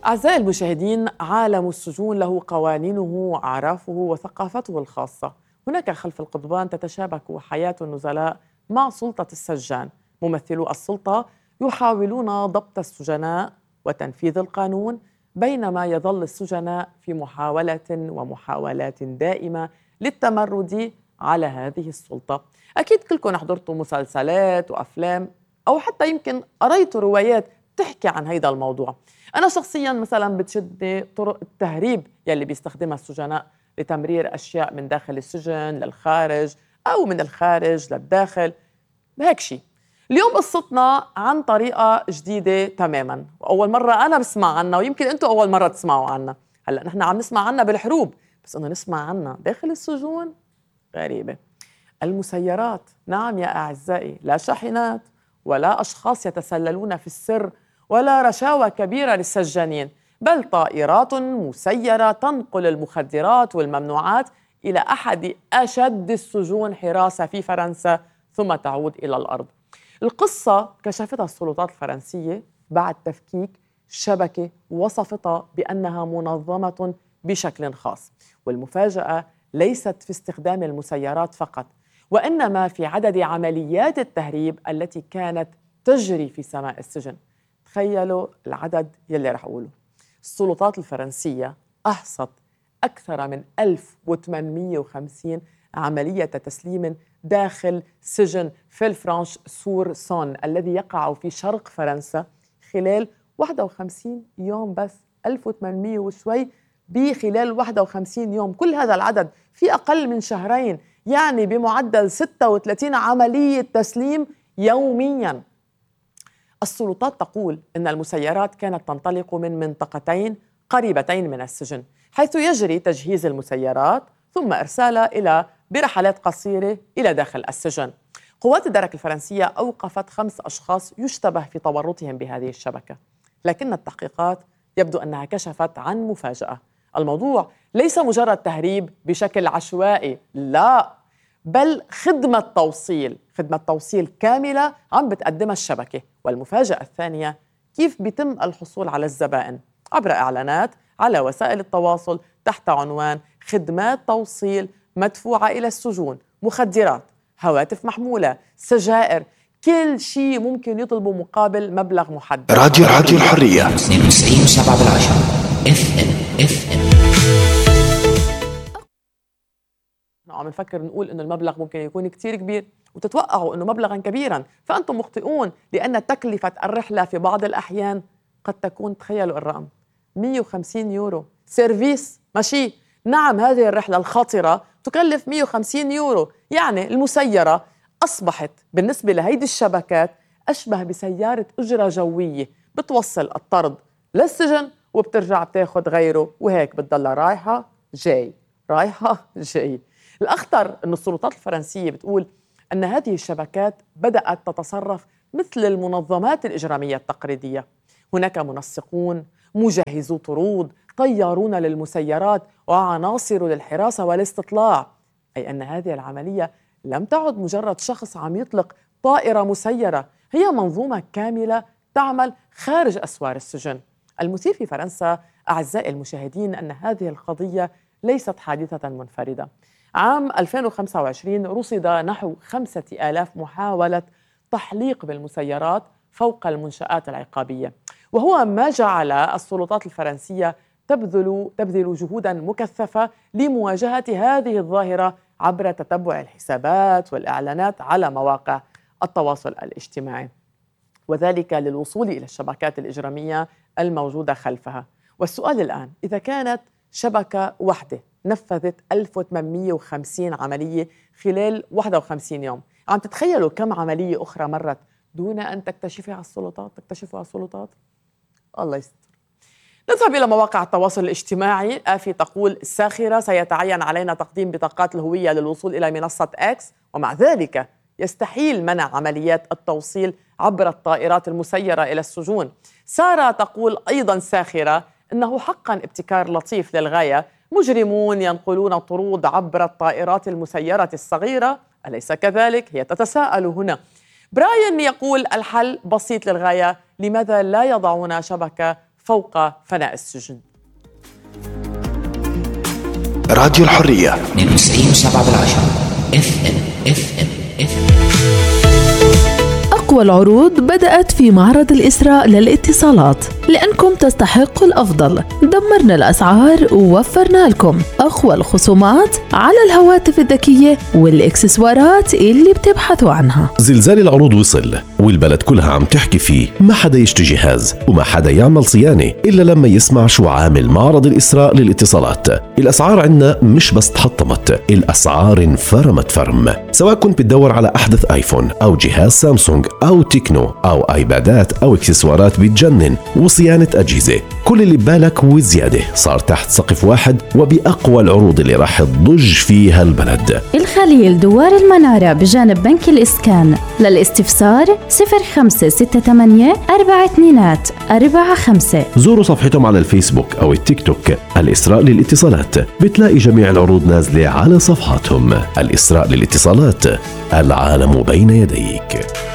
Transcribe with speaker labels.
Speaker 1: أعزائي المشاهدين، عالم السجون له قوانينه وأعرافه وثقافته الخاصة. هناك خلف القضبان تتشابك حياة النزلاء مع سلطة السجان. ممثلو السلطة يحاولون ضبط السجناء وتنفيذ القانون، بينما يظل السجناء في محاولة ومحاولات دائمة للتمرد على هذه السلطة. أكيد كلكم حضرتوا مسلسلات وأفلام، أو حتى يمكن قريتوا روايات تحكي عن هيدا الموضوع. أنا شخصياً مثلاً بتشدني طرق التهريب يلي بيستخدمها السجناء لتمرير أشياء من داخل السجن للخارج أو من الخارج للداخل، هيك شيء. اليوم قصتنا عن طريقة جديدة تماماً، وأول مرة أنا بسمع عنها، ويمكن أنتوا أول مرة تسمعوا عنها. هلأ نحن عم نسمع عنها بالحروب، بس إنه نسمع عنها داخل السجون غريبة. المسيرات، نعم يا أعزائي، لا شاحنات ولا أشخاص يتسللون في السر ولا رشاوى كبيرة للسجانين، بل طائرات مسيرة تنقل المخدرات والممنوعات إلى أحد أشد السجون حراسة في فرنسا ثم تعود إلى الأرض. القصة كشفتها السلطات الفرنسية بعد تفكيك شبكة وصفتها بأنها منظمة بشكل خاص. والمفاجأة ليست في استخدام المسيرات فقط، وإنما في عدد عمليات التهريب التي كانت تجري في سماء السجن. تخيلوا العدد يلي رح أقوله. السلطات الفرنسية أحصت أكثر من 1850 عملية تسليم داخل سجن فيلفرانش سور سون الذي يقع في شرق فرنسا خلال 51 يوم بس. 1800 وشوي بخلال 51 يوم. كل هذا العدد في أقل من شهرين، يعني بمعدل 36 عملية تسليم يومياً. السلطات تقول إن المسيرات كانت تنطلق من منطقتين قريبتين من السجن، حيث يجري تجهيز المسيرات ثم إرسالها برحلات قصيرة إلى داخل السجن. قوات الدرك الفرنسية أوقفت 5 أشخاص يشتبه في تورطهم بهذه الشبكة، لكن التحقيقات يبدو أنها كشفت عن مفاجأة. الموضوع ليس مجرد تهريب بشكل عشوائي، لا، بل خدمة توصيل كاملة عم بتقدمها الشبكة. والمفاجأة الثانية، كيف بيتم الحصول على الزبائن؟ عبر إعلانات على وسائل التواصل تحت عنوان خدمات توصيل مدفوعة إلى السجون، مخدرات، هواتف محمولة، سجائر، كل شيء ممكن يطلبوا مقابل مبلغ محدد.
Speaker 2: راديو الحرية
Speaker 3: 92.7 FM.
Speaker 1: عم نفكر نقول إنه المبلغ ممكن يكون كتير كبير وتتوقعوا إنه مبلغاً كبيراً، فأنتم مخطئون، لأن تكلفة الرحلة في بعض الأحيان قد تكون، تخيلوا الرقم، 150 يورو. سيرفيس ماشي. نعم، هذه الرحلة الخطرة تكلف 150 يورو. يعني المسيرة أصبحت بالنسبة لهيدي الشبكات أشبه بسيارة أجرة جوية بتوصل الطرد للسجن وبترجع بتاخد غيره، وهيك بتضل رايحة جاي رايحة جاي. الأخطر أن السلطات الفرنسية بتقول أن هذه الشبكات بدأت تتصرف مثل المنظمات الإجرامية التقليدية. هناك منسقون، مجهزو طرود، طيارون للمسيرات، وعناصر للحراسة والاستطلاع. أي أن هذه العملية لم تعد مجرد شخص عم يطلق طائرة مسيرة، هي منظومة كاملة تعمل خارج أسوار السجن. المثير في فرنسا أعزائي المشاهدين أن هذه القضية ليست حادثة منفردة. عام 2025 رصد نحو 5000 محاولة تحليق بالمسيرات فوق المنشآت العقابية، وهو ما جعل السلطات الفرنسية تبذل جهوداً مكثفة لمواجهة هذه الظاهرة عبر تتبع الحسابات والإعلانات على مواقع التواصل الاجتماعي، وذلك للوصول إلى الشبكات الإجرامية الموجودة خلفها. والسؤال الآن، إذا كانت شبكة واحدة نفذت 1850 عملية خلال 51 يوم، عم تتخيلوا كم عملية أخرى مرت دون أن تكتشفها السلطات؟ الله يستر. نذهب إلى مواقع التواصل الاجتماعي. آفي تقول: الساخرة سيتعين علينا تقديم بطاقات الهوية للوصول إلى منصة إكس، ومع ذلك يستحيل منع عمليات التوصيل عبر الطائرات المسيرة إلى السجون. سارة تقول أيضا ساخرة: إنه حقا ابتكار لطيف للغاية، مجرمون ينقلون طرود عبر الطائرات المسيرة الصغيرة، أليس كذلك؟ هي تتساءل هنا. براين يقول: الحل بسيط للغاية، لماذا لا يضعون شبكة فوق فناء السجن.
Speaker 3: راديو الحرية 92.7 FM.
Speaker 2: أقوى العروض بدأت في معرض الإسراء للاتصالات، لأنكم تستحقوا الأفضل. دمرنا الأسعار ووفرنا لكم أقوى الخصومات على الهواتف الذكية والإكسسوارات اللي بتبحثوا عنها.
Speaker 4: زلزال العروض وصل والبلد كلها عم تحكي فيه، ما حدا يشتري جهاز وما حدا يعمل صيانة إلا لما يسمع شو عامل معرض الإسراء للاتصالات. الأسعار عنا مش بس تحطمت، الأسعار انفرمت فرم. سواء كنت بتدور على أحدث آيفون أو جهاز سامسونج أو تكنو أو آيبادات أو إكسسوارات بتجنن وصيانة أجهزة، كل اللي ببالك وزيادة صار تحت سقف واحد وبأقوى العروض اللي راح تضج فيها البلد.
Speaker 5: الخليل دوار المنارة بجانب بنك الإسكان. للاستفسار 0568 4245.
Speaker 4: زوروا صفحتهم على الفيسبوك أو التيك توك الإسراء للاتصالات، بتلاقي جميع العروض نازلة على صفحاتهم. الإسراء للاتصالات، العالم بين يديك.